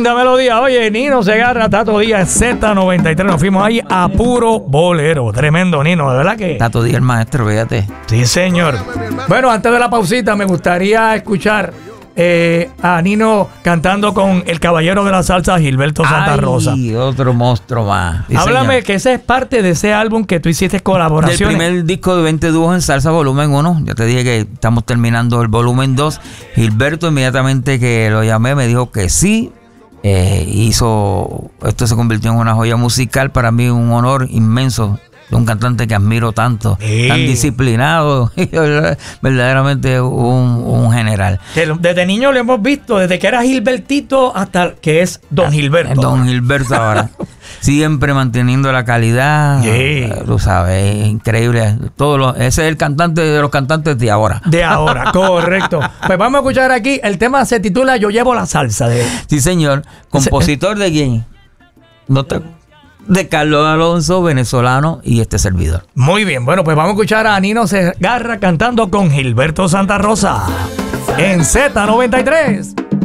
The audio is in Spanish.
Tremenda melodía. Oye, Nino Segarra, Tato Díaz, Z93. Nos fuimos ahí a puro bolero. Tremendo, Nino, de verdad que... Tato Díaz, el maestro, fíjate. Sí, señor. Bueno, antes de la pausita, me gustaría escuchar a Nino cantando con el caballero de la salsa, Gilberto Santa Rosa. Y otro monstruo más. Sí, háblame, señor. que ese es parte de ese álbum que tú hiciste colaboraciones. Del primer disco de 20 dúos en salsa, volumen 1. Ya te dije que estamos terminando el volumen 2. Gilberto, inmediatamente que lo llamé, me dijo que sí. Esto se convirtió en una joya musical. Para mí un honor inmenso de un cantante que admiro tanto, tan disciplinado, verdaderamente un general. Desde niño lo hemos visto, desde que era Gilbertito hasta que es Don Gilberto. Don Gilberto ahora. Siempre manteniendo la calidad. Tú sabes, es increíble. Ese es el cantante de los cantantes de ahora. De ahora, correcto. Pues vamos a escuchar aquí, el tema se titula Yo llevo la salsa. Sí, señor. ¿Compositor de quién? De Carlos Alonso, venezolano, y este servidor. Muy bien, bueno, pues vamos a escuchar a Nino Segarra cantando con Gilberto Santa Rosa en Z93.